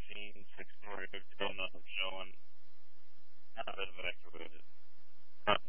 seen 6 story hotel, nothing showing. I've evacuated.